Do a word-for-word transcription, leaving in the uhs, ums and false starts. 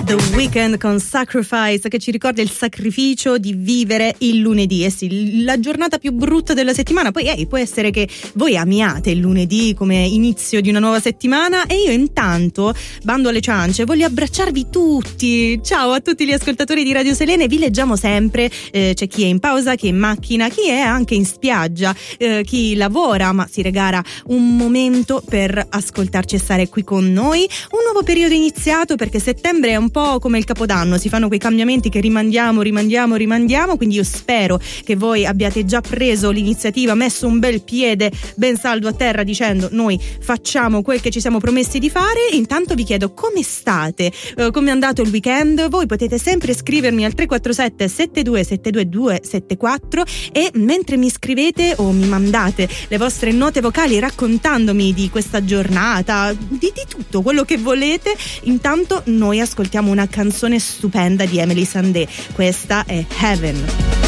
The Weeknd con Sacrifice, che ci ricorda il sacrificio di vivere il lunedì. Eh sì, la giornata più brutta della settimana. Poi eh, può essere che voi amiate il lunedì come inizio di una nuova settimana, e io intanto bando alle ciance, voglio abbracciarvi tutti. Ciao a tutti gli ascoltatori di Radio Selene. Vi leggiamo sempre, eh, c'è chi è in pausa, chi è in macchina, chi è anche in spiaggia, eh, chi lavora ma si regala un momento per ascoltarci e stare qui con noi. Un nuovo periodo iniziato, perché settembre è un po' come il Capodanno, si fanno quei cambiamenti che rimandiamo, rimandiamo, rimandiamo, quindi io spero che voi abbiate già preso l'iniziativa, messo un bel piede ben saldo a terra dicendo noi facciamo quel che ci siamo promessi di fare. Intanto vi chiedo come state, eh, come è andato il weekend. Voi potete sempre scrivermi al tre quattro sette sette due sette due due sette quattro, e mentre mi scrivete o mi mandate le vostre note vocali raccontandomi di questa giornata, di, di tutto quello che volete, intanto noi ascoltiamo una canzone stupenda di Emeli Sandé. Questa è Heaven.